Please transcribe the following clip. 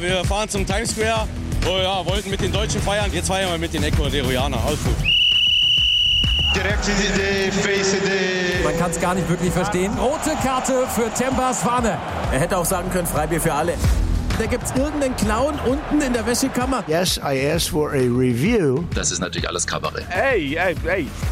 wir fahren zum Times Square. Oh ja, wollten mit den Deutschen feiern. Jetzt feiern wir mit den Ecuadorianern. Alles gut. Man kann es gar nicht wirklich verstehen. Rote Karte für Themba Zwane. Er hätte auch sagen können, Freibier für alle. Da gibt's irgendeinen Clown unten in der Wäschekammer. Yes, I asked for a review. Das ist natürlich alles Kabarett. Hey,